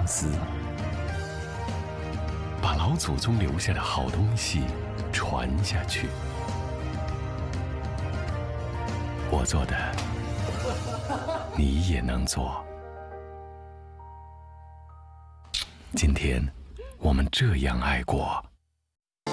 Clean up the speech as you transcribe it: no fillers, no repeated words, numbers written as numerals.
相思，把老祖宗留下的好东西传下去。我做的，你也能做。今天，我们这样爱过。